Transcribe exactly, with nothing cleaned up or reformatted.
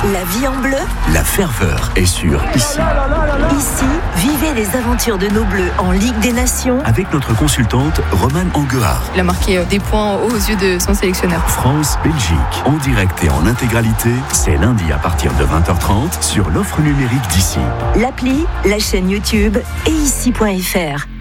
La vie en bleu. La ferveur est sur Ici. Ici, vivez les aventures de nos Bleus en Ligue des Nations. Avec notre consultante Romane Anguard. Il a marqué des points aux yeux de son sélectionneur. France-Belgique, en direct et en intégralité, c'est lundi à partir de vingt heures trente sur l'offre numérique d'Ici. L'appli, la chaîne YouTube et ici point f r.